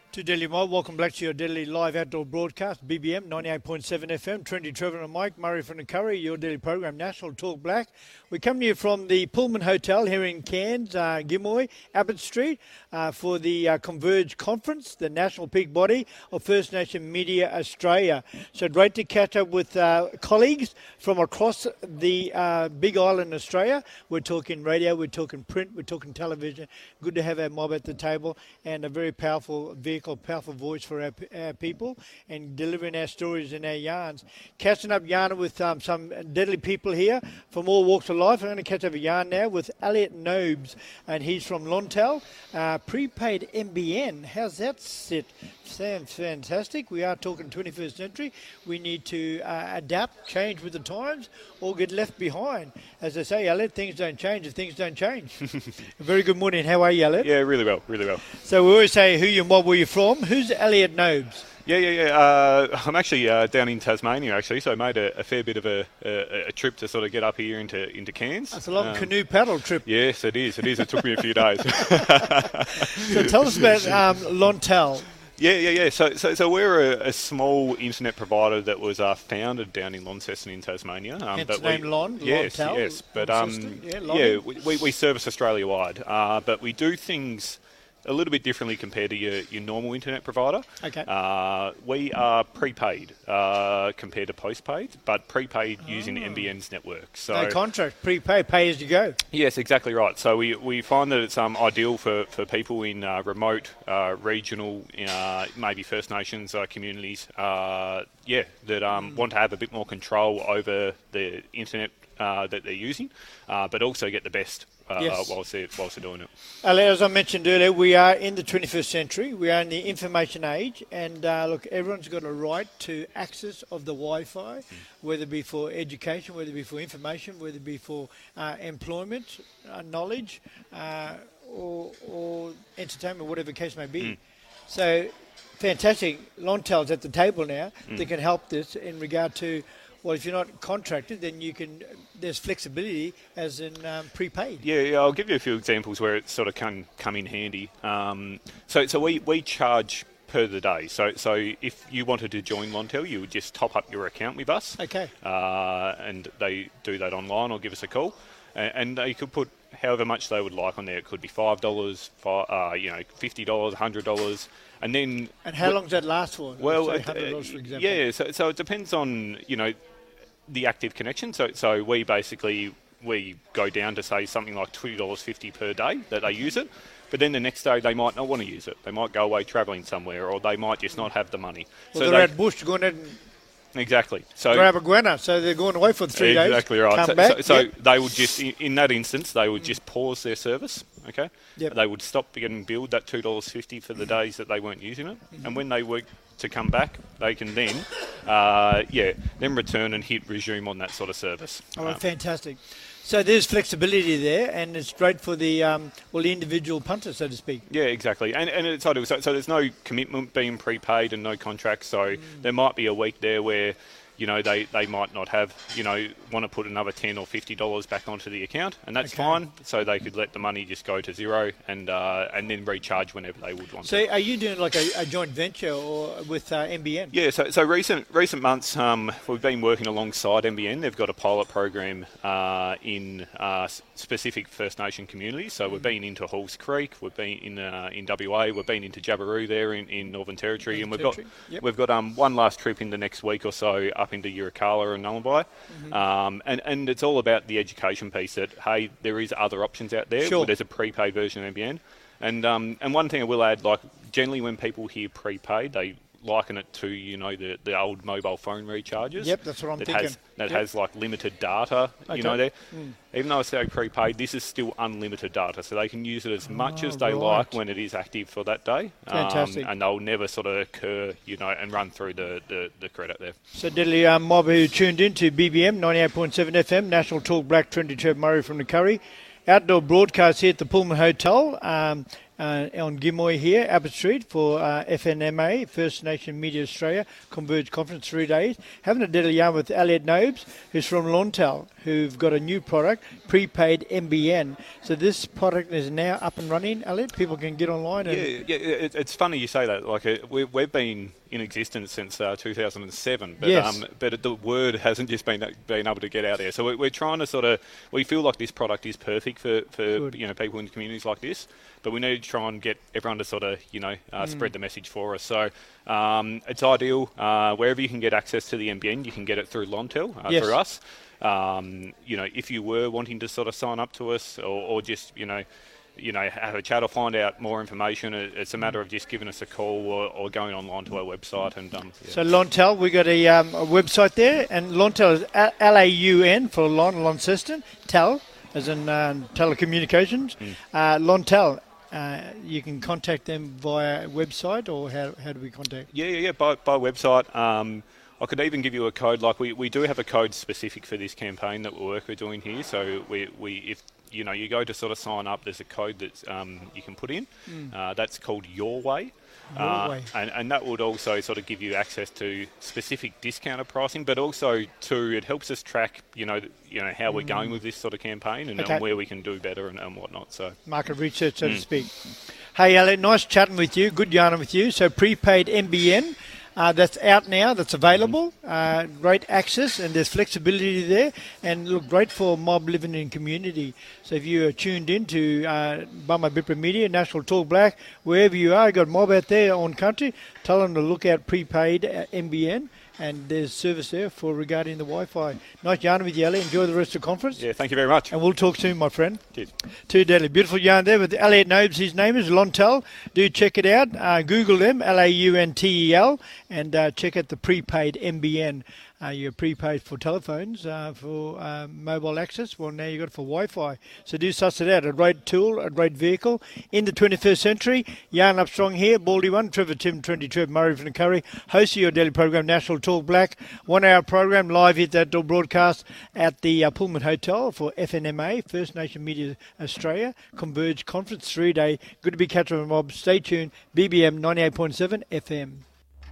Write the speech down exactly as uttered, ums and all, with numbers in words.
To Delhi Mob, welcome back to your Delhi live outdoor broadcast, B B M ninety-eight point seven F M. Trendy Trevor and Mike Murray from the Curry, your Delhi program, National Talk Black. We come to you from the Pullman Hotel here in Cairns, uh, Gimoy, Abbott Street, uh, for the uh, Converge Conference, the national peak body of First Nation Media Australia. So great to catch up with uh, colleagues from across the uh, Big Island, Australia. We're talking radio, we're talking print, we're talking television. Good to have our mob at the table and a very powerful vehicle, powerful voice for our, our people and delivering our stories and our yarns. Catching up yarn with um, some deadly people here from all walks of life. I'm going to catch up a yarn now with Elliot Nobes, and he's from Lontel. Uh, prepaid M B N, how's that sit? Sounds fantastic. We are talking twenty-first century. We need to uh, adapt, change with the times, or get left behind. As I say, Elliot, things don't change if things don't change. Very good morning. How are you, Elliot? Yeah, really well, really well. So we always say who you mob, where you're from. Who's Elliot Nobes? Yeah, yeah, yeah. Uh, I'm actually uh, down in Tasmania, actually, so I made a, a fair bit of a, a, a trip to sort of get up here into, into Cairns. That's a long um, canoe paddle trip. Yes, it is. It is. It took me a few days. So tell us about um, Lontel. Yeah, yeah, yeah. So, so, so we're a, a small internet provider that was uh, founded down in Launceston in Tasmania. Um, Hence but the name we, Lon, yes, Lontel, yes. But um, yeah, yeah, we, we service Australia wide, uh, but we do things a little bit differently compared to your, your normal internet provider. Okay. Uh, we are prepaid uh, compared to postpaid, but prepaid oh. using M B N's network. So no contract, prepaid, pay as you go. Yes, exactly right. So we, we find that it's um, ideal for, for people in uh, remote, uh, regional, uh, maybe First Nations uh, communities, uh, yeah, that um, mm. want to have a bit more control over the internet uh, that they're using, uh, but also get the best Uh, yes. whilst, they're, whilst they're doing it. As I mentioned earlier, we are in the twenty-first century. We are in the information age. And uh, look, everyone's got a right to access of the Wi-Fi, mm. whether it be for education, whether it be for information, whether it be for uh, employment, uh, knowledge, uh, or, or entertainment, whatever the case may be. Mm. So, fantastic. Lontel's at the table now mm. that can help this in regard to, well, if you're not contracted, then you can. There's flexibility as in um, prepaid. Yeah, yeah, I'll give you a few examples where it sort of can come in handy. Um, so, so we, we charge per the day. So, so if you wanted to join Lontel, you would just top up your account with us. Okay. Uh, and they do that online or give us a call, and, and they could put however much they would like on there. It could be five dollars, five, uh, you know, fifty dollars, hundred dollars. And then, and how long does that last for? Well, one hundred dollars uh, for example. Yeah, so so it depends on, you know, the active connection. So so we basically we go down to say something like twenty dollars fifty per day that they use it, but then the next day they might not want to use it. They might go away travelling somewhere, or they might just not have the money. Well, so they're they, at bush going in. Exactly. So grab a guana, so they're going away for three exactly days. Exactly right. Come so back. so, so yep. they would just, in, in that instance, they would just pause their service. Okay. Yep. They would stop getting billed that two dollars fifty for the days that they weren't using it, mm-hmm. and when they were to come back, they can then, uh, yeah, then return and hit resume on that sort of service. Oh, um, fantastic. So there's flexibility there, and it's great for the um, well, the individual punter, so to speak. Yeah, exactly. And and it's ideal. So, so there's no commitment being prepaid and no contract. So mm. there might be a week there where, you know, they, they might not have, you know, want to put another ten or fifty dollars back onto the account, and that's okay. fine. So they could let the money just go to zero and uh, and then recharge whenever they would want. So to. are you doing like a, a joint venture or with uh, M B N? Yeah. So so recent recent months, um, we've been working alongside M B N. They've got a pilot program uh, in uh, specific First Nation communities. So mm. we've been into Halls Creek, we've been in uh, in W A, we've been into Jabiru there in, in Northern Territory, Northern and we've Territory. got yep. we've got um one last trip in the next week or so up into Yirrkala and Nullarbor. Mm-hmm. Um, and, and it's all about the education piece that, hey, there is other options out there. Sure. There's a prepaid version of M B N. And, um, and one thing I will add, like, generally when people hear prepaid, they liken it to, you know, the, the old mobile phone recharges. Yep, that's what I'm that thinking. Has, that yep. has, like, limited data, okay. you know, there. Mm. Even though it's say prepaid, this is still unlimited data, so they can use it as much oh, as they right. like when it is active for that day. Fantastic. Um, and they'll never sort of occur, you know, and run through the, the, the credit there. So, Deadly um, Mob who tuned in to B B M ninety-eight point seven F M, National Talk Black, Trendy Trevor Murray from the Curry. Outdoor broadcast here at the Pullman Hotel. Um, uh, on Gimoy here, Abbott Street, for uh, F N M A, First Nation Media Australia Converge Conference, three days. Having a deadly yarn with Elliot Nobes, who's from Lontel, who've got a new product, prepaid M B N. So this product is now up and running, Elliot. People can get online. And yeah, yeah. It, it's funny you say that. Like uh, we, we've been in existence since uh, two thousand seven, but yes. um, but the word hasn't just been been able to get out there. So we're, we're trying to sort of we feel like this product is perfect for, for you know people in communities like this, but we need to try and get everyone to sort of you know uh, mm. spread the message for us. So um, it's ideal uh, wherever you can get access to the M B N, you can get it through Lontel uh, yes. through us. Um, you know, if you were wanting to sort of sign up to us, or, or just you know. you know, have a chat or find out more information. It's a matter of just giving us a call or, or going online to our website. And um, yeah. So Lontel, we got a, um, a website there, and Lontel is L A U N for Lon, Launceston, Tel, as in um, telecommunications. Mm. Uh, Lontel, uh, you can contact them via website, or how, how do we contact? Yeah, yeah, yeah, by, by website. Um, I could even give you a code. Like we, we do have a code specific for this campaign that we're we're doing here. So we, we if you know you go to sort of sign up, there's a code that um, you can put in. Mm. Uh, that's called Your Way. Your uh, way. And, and that would also sort of give you access to specific discounted pricing, but also too it helps us track you know you know how mm. we're going with this sort of campaign and, okay. and where we can do better and, and whatnot. So market research, so mm. to speak. Hey, Elliot, nice chatting with you. Good yarning with you. So prepaid M B N. Uh, that's out now, that's available, uh, great access, and there's flexibility there, and look, great for mob living in community. So if you are tuned in to uh, Bama Bipra Media, National Talk Black, wherever you are, got mob out there on country, tell them to look out prepaid uh, M B N, and there's service there for regarding the Wi-Fi. Nice yarn with you, Elliot. Enjoy the rest of the conference. Yeah, thank you very much. And we'll talk soon, my friend. Cheers. Too deadly. Beautiful yarn there with Elliot Nobes. His name is Lontel. Do check it out. Uh, Google them, L A U N T E L, and uh, check out the prepaid M B N. Uh, you're prepaid for telephones, uh, for uh, mobile access. Well, now you've got it for Wi-Fi. So do suss it out. A great tool, a great vehicle in the twenty-first century. Yarn up strong here. Baldy one, Trevor Tim, twenty, Trevor Murray from the Curry. Host of your daily program, National Talk Black. One hour program, live hit that broadcast at the uh, Pullman Hotel for F N M A, First Nation Media Australia Converge Conference, three day. Good to be catching a mob. Stay tuned. B B M ninety-eight point seven F M.